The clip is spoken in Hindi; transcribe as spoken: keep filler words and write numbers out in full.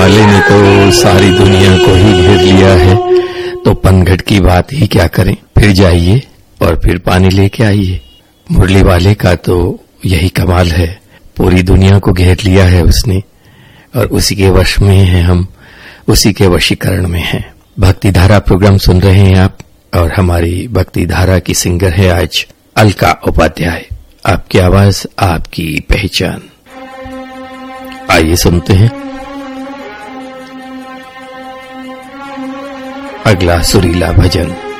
वाले ने तो सारी दुनिया को ही घेर लिया है, तो पनघट की बात ही क्या करें। फिर जाइए और फिर पानी लेके आइए। मुरली वाले का तो यही कमाल है, पूरी दुनिया को घेर लिया है उसने और उसी के वश में हैं हम, उसी के वशीकरण में हैं। भक्ति धारा प्रोग्राम सुन रहे हैं आप और हमारी भक्ति धारा की सिंगर है आज अलका उपाध्याय। आपकी आवाज, आपकी पहचान। आइए सुनते हैं अगला सुरीला भजन।